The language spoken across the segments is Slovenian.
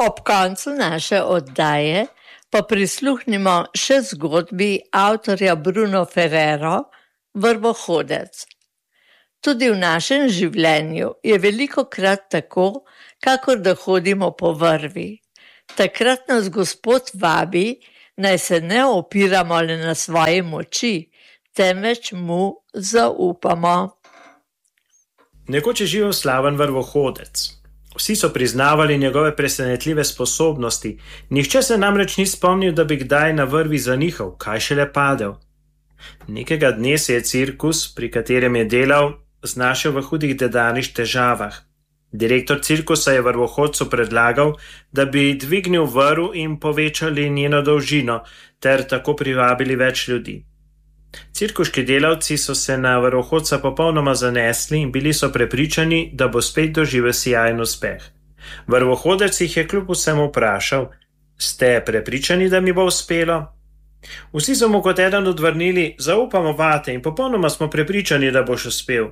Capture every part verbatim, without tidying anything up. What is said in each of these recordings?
Ob koncu naše oddaje pa prisluhnimo še zgodbi avtorja Bruno Ferrero, Vrvohodec. Tudi v našem življenju je velikokrat tako, kakor da hodimo po vrvi. Takrat nas Gospod vabi, naj se ne opiramo le na svoje moči, temveč mu zaupamo. Nekoč je živel slaven vrvohodec. Vsi so priznavali njegove presenetljive sposobnosti, nihče se namreč ni spomnil, da bi kdaj na vrvi zanihal, kaj šele padel. Nekega dne se je cirkus, pri katerem je delal, znašel v hudih denarnih težavah. Direktor cirkusa je vrvohodcu predlagal, da bi dvignil vrv in povečali njeno dolžino, ter tako privabili več ljudi. Cirkuški delavci so se na vrvohodca popolnoma zanesli in bili so prepričani, da bo spet doživel sijajen uspeh. Vrvohodec jih je kljub vsemu vprašal: "Ste prepričani, da mi bo uspelo?" Vsi so mu kot eden odvrnili: "Zaupamo vate in popolnoma smo prepričani, da boš uspel."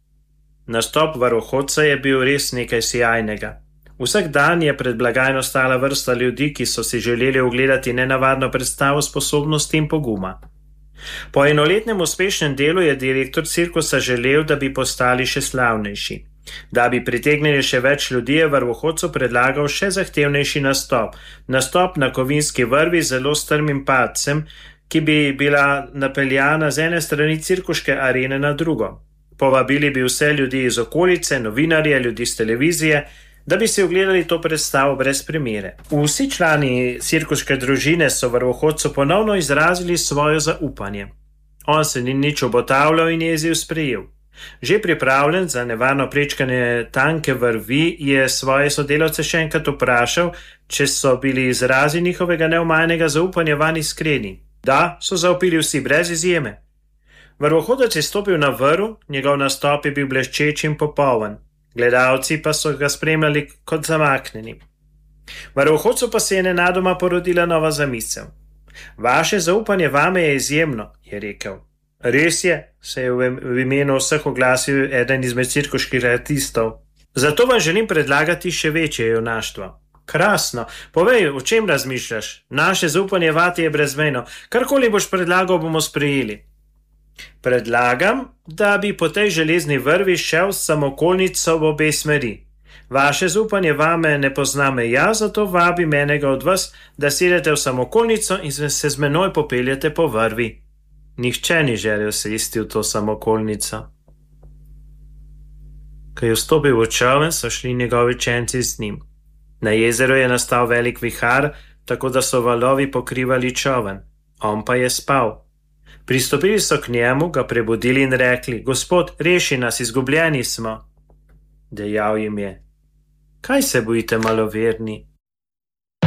Nastop vrvohodca je bil res nekaj sijajnega. Vsak dan je pred blagajno stala vrsta ljudi, ki so si želeli ogledati nenavadno predstavo sposobnosti in poguma. Po enoletnem uspešnem delu je direktor cirkusa želel, da bi postali še slavnejši. Da bi pritegnili še več ljudi, je vrvohodcu predlagal še zahtevnejši nastop. Nastop na kovinski vrvi z zelo strmim padcem, ki bi bila napeljana z ene strani cirkuške arene na drugo. Povabili bi vse ljudi iz okolice, novinarje, ljudi z televizije, da bi si ogledali to predstavo brez primere. Vsi člani cirkuške družine so vrvohodcu ponovno izrazili svoje zaupanje. On se ni nič obotavljal in je izziv sprejel. Že pripravljen za nevarno prečkanje tanke vrvi, je svoje sodelavce še enkrat vprašal, če so bili izrazi njihovega neomajnega zaupanja vanj iskreni. Da, so zaupili vsi brez izjeme. Vrvohodec je stopil na vrv, njegov nastop je bil bleščeč in popoln. Gledalci pa so ga spremljali kot zamaknjeni. Vrvohodcu pa se je nenadoma porodila nova zamisel. "Vaše zaupanje vame je izjemno," je rekel. "Res je," se je v imenu vseh oglasil eden izmed cirkuških artistov. "Zato vam želim predlagati še večje junaštvo." "Krasno, povej, o čem razmišljaš? Naše zaupanje vate je brezmejno. Karkoli boš predlagal, bomo sprejeli." "Predlagam, da bi po tej železni vrvi šel s samokolnico v obe smeri. Vaše zaupanje vame ne pozna meja, zato vabim enega od vas, da sedete v samokolnico in se z menoj popeljete po vrvi." Nihče ni želel sesti v to samokolnico. Ko je vstopil v čoln, so šli njegovi učenci z njim. Na jezeru je nastal velik vihar, tako da so valovi pokrivali čoln. On pa je spal. Pristopili so k njemu, ga prebudili in rekli: "Gospod, reši nas, izgubljeni smo." Dejal jim je: "Kaj se bojite, maloverni?